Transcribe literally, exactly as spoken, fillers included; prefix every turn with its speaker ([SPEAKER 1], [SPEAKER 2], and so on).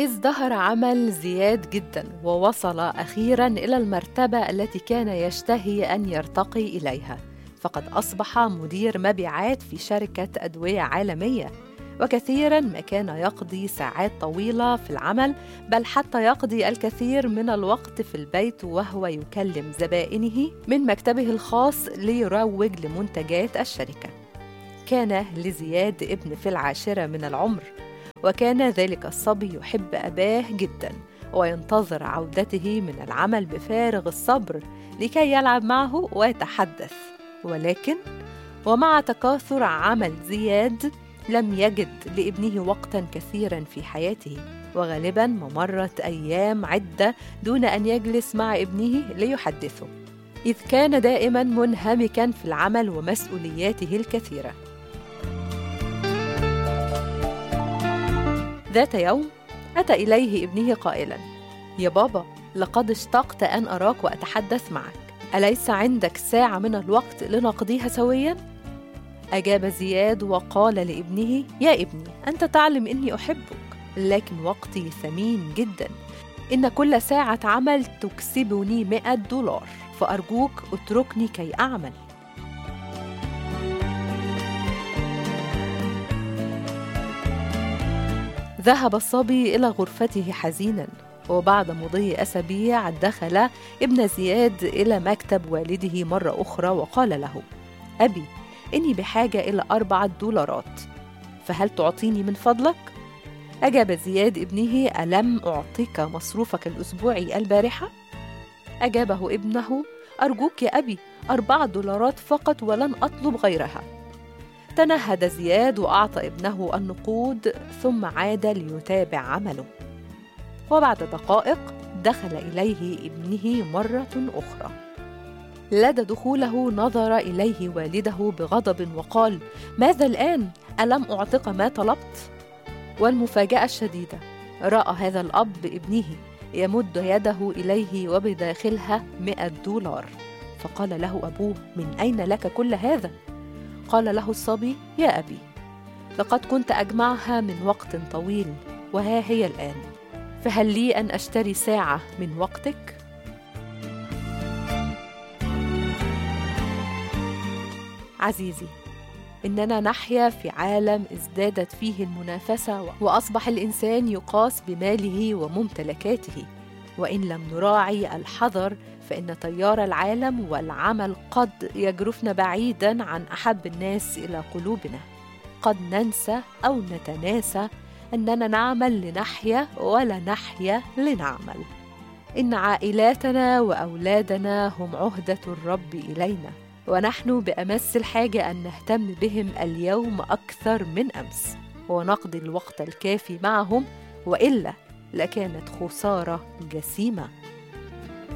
[SPEAKER 1] ازدهر عمل زياد جدا ووصل أخيرا إلى المرتبة التي كان يشتهي أن يرتقي إليها، فقد أصبح مدير مبيعات في شركة أدوية عالمية. وكثيرا ما كان يقضي ساعات طويلة في العمل، بل حتى يقضي الكثير من الوقت في البيت وهو يكلم زبائنه من مكتبه الخاص ليروج لمنتجات الشركة. كان لزياد ابن في العاشرة من العمر، وكان ذلك الصبي يحب أباه جدا وينتظر عودته من العمل بفارغ الصبر لكي يلعب معه ويتحدث. ولكن ومع تكاثر عمل زياد لم يجد لابنه وقتا كثيرا في حياته، وغالبا ما مرت أيام عدة دون أن يجلس مع ابنه ليحدثه، إذ كان دائما منهمكا في العمل ومسؤولياته الكثيرة. ذات يوم أتى إليه ابنه قائلا: يا بابا، لقد اشتقت أن أراك وأتحدث معك، أليس عندك ساعة من الوقت لنقضيها سويا؟ أجاب زياد وقال لابنه: يا ابني، أنت تعلم إني أحبك، لكن وقتي ثمين جدا، إن كل ساعة عمل تكسبني مئة دولار، فأرجوك اتركني كي أعمل. ذهب الصبي إلى غرفته حزيناً، وبعد مضي أسابيع دخل ابن زياد إلى مكتب والده مرة أخرى وقال له: أبي، إني بحاجة إلى أربعة دولارات، فهل تعطيني من فضلك؟ أجاب زياد ابنه: ألم أعطيك مصروفك الأسبوعي البارحة؟ أجابه ابنه: أرجوك يا أبي، أربعة دولارات فقط ولن أطلب غيرها. تنهد زياد وأعطى ابنه النقود، ثم عاد ليتابع عمله. وبعد دقائق دخل إليه ابنه مرة أخرى. لدى دخوله نظر إليه والده بغضب وقال: ماذا الآن؟ ألم أعطك ما طلبت؟ والمفاجأة الشديدة، رأى هذا الأب ابنه يمد يده إليه وبداخلها مئة دولار، فقال له أبوه: من أين لك كل هذا؟ قال له الصبي: يا أبي، لقد كنت أجمعها من وقت طويل، وها هي الآن، فهل لي أن أشتري ساعة من وقتك؟ عزيزي، إننا نحيا في عالم ازدادت فيه المنافسة، وأصبح الإنسان يقاس بماله وممتلكاته، وإن لم نراعي الحذر فإن تيار العالم والعمل قد يجرفنا بعيداً عن أحب الناس إلى قلوبنا. قد ننسى أو نتناسى أننا نعمل لنحيا ولا نحيا لنعمل. إن عائلاتنا وأولادنا هم عهدة الرب إلينا، ونحن بأمس الحاجة أن نهتم بهم اليوم أكثر من أمس، ونقضي الوقت الكافي معهم، وإلا لكانت خسارة جسيمة.